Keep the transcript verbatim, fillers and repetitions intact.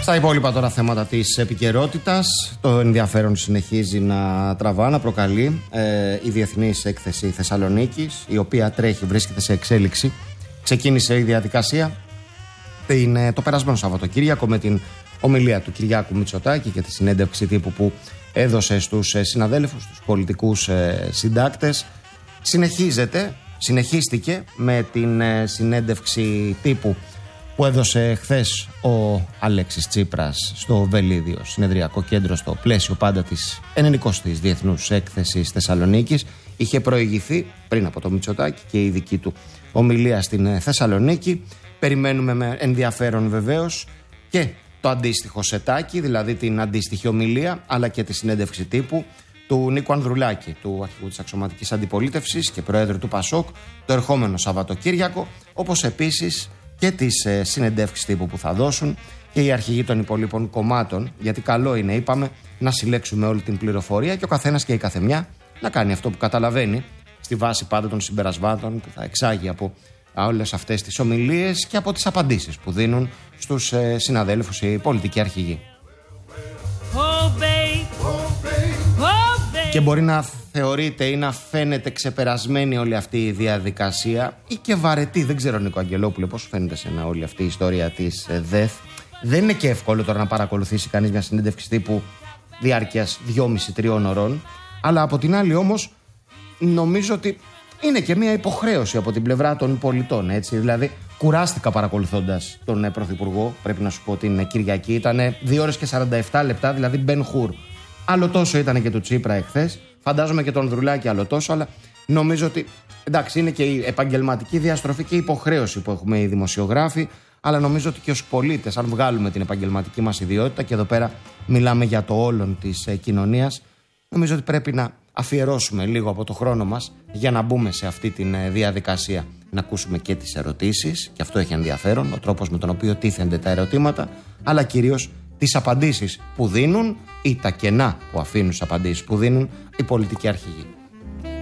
Στα υπόλοιπα τώρα θέματα της επικαιρότητας, το ενδιαφέρον συνεχίζει να τραβά, να προκαλεί ε, η Διεθνής Έκθεση Θεσσαλονίκης, η οποία τρέχει, βρίσκεται σε εξέλιξη. Ξεκίνησε η διαδικασία την, το περασμένο Σαββατοκύριακο με την ομιλία του Κυριάκου Μητσοτάκη και τη συνέντευξη τύπου που έδωσε στους συναδέλφους, στους πολιτικούς ε, συντάκτες. Συνεχίζεται, συνεχίστηκε με την ε, συνέντευξη τύπου που έδωσε χθες ο Αλέξης Τσίπρας στο Βελίδιο Συνεδριακό Κέντρο, στο πλαίσιο πάντα της ενενηκοστής Διεθνούς Έκθεσης Θεσσαλονίκης. Είχε προηγηθεί πριν από το Μητσοτάκη και η δική του ομιλία στην Θεσσαλονίκη. Περιμένουμε με ενδιαφέρον βεβαίως και το αντίστοιχο σετάκι, δηλαδή την αντίστοιχη ομιλία, αλλά και τη συνέντευξη τύπου του Νίκου Ανδρουλάκη, του αρχηγού της αξιωματικής αντιπολίτευσης και προέδρου του ΠΑΣΟΚ, το ερχόμενο Σαββατοκύριακο, όπως επίσης και τις ε, συνεντεύξεις τύπου που θα δώσουν και οι αρχηγοί των υπολείπων κομμάτων, γιατί καλό είναι, είπαμε, να συλλέξουμε όλη την πληροφορία και ο καθένας και η καθεμιά να κάνει αυτό που καταλαβαίνει, στη βάση πάντα των συμπερασμάτων που θα εξάγει από όλες αυτές τις ομιλίες και από τις απαντήσεις που δίνουν στους ε, συναδέλφους οι πολιτικοί αρχηγοί. Oh, babe. Oh, babe. Oh, babe. Και μπορεί να θεωρείται ή να φαίνεται ξεπερασμένη όλη αυτή η διαδικασία ή και βαρετή. Δεν ξέρω, Νίκο Αγγελόπουλε, πώς φαίνεται σε ένα όλη αυτή η ιστορία της ε, ΔΕΘ. Δεν είναι και εύκολο τώρα να παρακολουθήσει κανείς μια συνέντευξη τύπου διάρκειας δυόμισι με τρία ωρών. Αλλά από την άλλη όμως νομίζω ότι είναι και μια υποχρέωση από την πλευρά των πολιτών, έτσι. Δηλαδή, κουράστηκα παρακολουθώντας τον Πρωθυπουργό. Πρέπει να σου πω την Κυριακή. Ήταν δύο ώρες και σαράντα επτά λεπτά, δηλαδή Μπεν Χουρ. Άλλο τόσο ήταν και του Τσίπρα εχθές. Φαντάζομαι και τον Ανδρουλάκη άλλο τόσο. Αλλά νομίζω ότι εντάξει, είναι και η επαγγελματική διαστροφή και η υποχρέωση που έχουμε οι δημοσιογράφοι. Αλλά νομίζω ότι και ως πολίτες, αν βγάλουμε την επαγγελματική μας ιδιότητα, και εδώ πέρα μιλάμε για το όλον της ε, κοινωνίας, νομίζω ότι πρέπει να αφιερώσουμε λίγο από το χρόνο μας για να μπούμε σε αυτή τη διαδικασία. Να ακούσουμε και τις ερωτήσεις, και αυτό έχει ενδιαφέρον, ο τρόπος με τον οποίο τίθενται τα ερωτήματα, αλλά κυρίως τις απαντήσεις που δίνουν ή τα κενά που αφήνουν στις απαντήσεις που δίνουν οι πολιτικοί αρχηγοί.